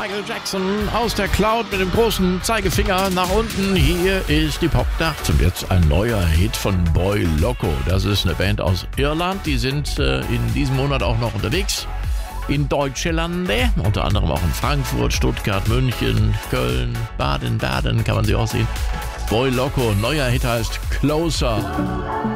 Michael Jackson aus der Cloud mit dem großen Zeigefinger nach unten. Hier ist die Popnacht und jetzt ein neuer Hit von Boy Loco. Das ist eine Band aus Irland. Die sind in diesem Monat auch noch unterwegs in Deutschlande. Unter anderem auch in Frankfurt, Stuttgart, München, Köln, Baden-Baden kann man sie auch sehen. Boy Loco, neuer Hit heißt Closer.